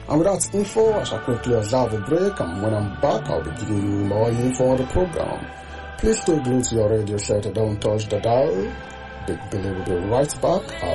And with that info, I shall quickly observe a break, and when I'm back, I'll be giving you more info on the program. Please stay glued to your radio set and don't touch the dial. Big Billy will be right back.